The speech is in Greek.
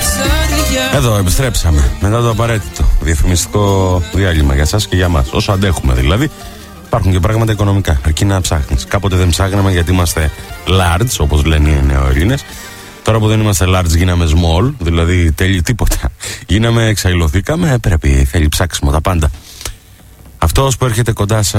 Εδώ επιστρέψαμε μετά το απαραίτητο διαφημιστικό διάλειμμα για εσάς και για μας. Όσο αντέχουμε δηλαδή. Υπάρχουν και πράγματα οικονομικά, αρκεί να ψάχνεις. Κάποτε δεν ψάχναμε γιατί είμαστε large, όπως λένε οι νεοελλήνες. Τώρα που δεν είμαστε large γίναμε small, δηλαδή τέλει τίποτα. Γίναμε, εξαϊλωθήκαμε, θέλει ψάξιμο τα πάντα. Αυτός που έρχεται κοντά σας